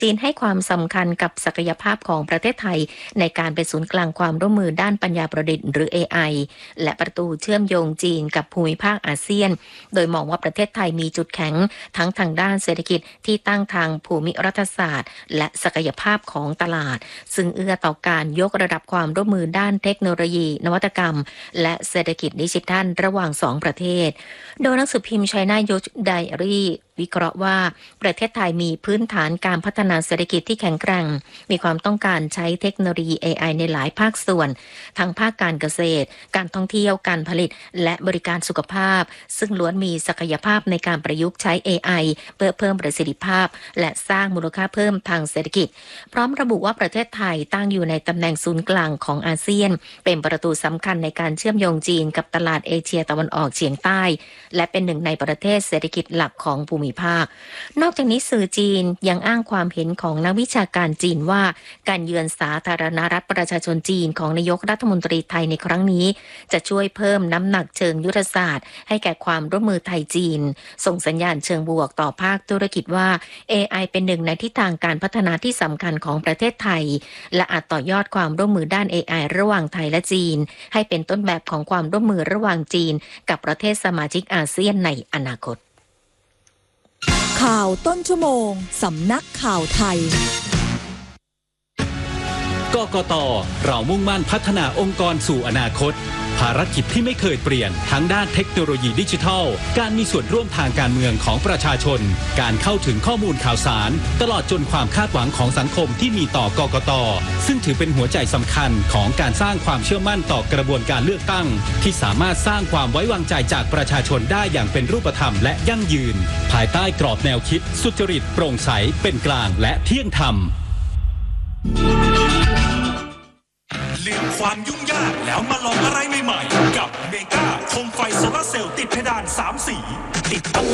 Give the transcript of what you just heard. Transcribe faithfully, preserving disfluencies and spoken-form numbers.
จีนให้ความสำคัญกับศักยภาพของประเทศไทยในการเป็นศูนย์กลางความร่วมมือด้านปัญญาประดิษฐ์หรือ เอ ไอ และประตูเชื่อมโยงจีนกับภูมิภาคอาเซียนโดยมองว่าประเทศไทยมีจุดแข็งทั้งทางด้านเศรษฐกิจที่ตั้งทางภูมิรัฐศาสตร์และศักยภาพของตลาดซึ่งเอื้อต่อการยกระดับความร่วมมือด้านเทคโนโลยีนวัตกรรมและเศรษฐกิจดิจิทัลระหว่างสองประเทศโดยหนังสือพิมพ์ China Youth Diaryวิเคราะห์ว่าประเทศไทยมีพื้นฐานการพัฒนาเศรษฐกิจที่แข็งแกร่งมีความต้องการใช้เทคโนโลยี เอ ไอ ในหลายภาคส่วนทั้งภาคการเกษตรการท่องเที่ยวการผลิตและบริการสุขภาพซึ่งล้วนมีศักยภาพในการประยุกต์ใช้ เอ ไอ เพื่อเพิ่มประสิทธิภาพและสร้างมูลค่าเพิ่มทางเศรษฐกิจพร้อมระบุว่าประเทศไทยตั้งอยู่ในตำแหน่งศูนย์กลางของอาเซียนเป็นประตูสำคัญในการเชื่อมโยงจีนกับตลาดเอเชียตะวันออกเฉียงใต้และเป็นหนึ่งในประเทศเศรษฐกิจหลักของภูมิภาคนอกจากนี้สื่อจีนยังอ้างความเห็นของนักวิชาการจีนว่าการเยือนสาธารณรัฐประชาชนจีนของนายกรัฐมนตรีไทยในครั้งนี้จะช่วยเพิ่มน้ำหนักเชิงยุทธศาสตร์ให้แก่ความร่วมมือไทยจีนส่งสัญญาณเชิงบวกต่อภาคธุรกิจว่า เอ ไอ เป็นหนึ่งในทิศทางการพัฒนาที่สำคัญของประเทศไทยและอาจต่อยอดความร่วมมือด้าน เอ ไอ ระหว่างไทยและจีนให้เป็นต้นแบบของความร่วมมือระหว่างจีนกับประเทศสมาชิกอาเซียนในอนาคตข่าวต้นชั่วโมงสำนักข่าวไทยกกต.เรามุ่งมั่นพัฒนาองค์กรสู่อนาคตภารกิจที่ไม่เคยเปลี่ยนทั้งด้านเทคโนโลยีดิจิทัลการมีส่วนร่วมทางการเมืองของประชาชนการเข้าถึงข้อมูลข่าวสารตลอดจนความคาดหวังของสังคมที่มีต่อกกต.ซึ่งถือเป็นหัวใจสำคัญของการสร้างความเชื่อมั่นต่อกระบวนการเลือกตั้งที่สามารถสร้างความไว้วางใจจากประชาชนได้อย่างเป็นรูปธรรมและยั่งยืนภายใต้กรอบแนวคิดสุจริตโปร่งใสเป็นกลางและเที่ยงธรรมลืมความยุ่งยากแล้วมาลองอะไรใหม่ๆกับเมกาโคมไฟโซลาร์เซลล์ติดเพดานสามสีติดตั้ง